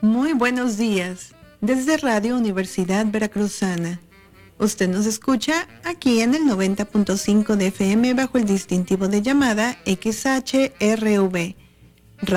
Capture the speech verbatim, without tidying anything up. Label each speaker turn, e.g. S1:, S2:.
S1: Muy buenos días, desde Radio Universidad Veracruzana. Usted nos escucha aquí en el noventa punto cinco de F M bajo el distintivo de llamada X H R V,